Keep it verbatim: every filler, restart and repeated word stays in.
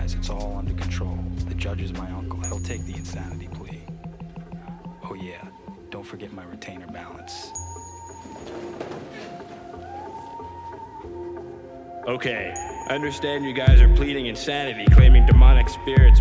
guys, it's all under control. The judge is my uncle. He'll take the insanity plea. Oh yeah, don't forget my retainer balance. Okay, I understand you guys are pleading insanity, claiming demonic spirits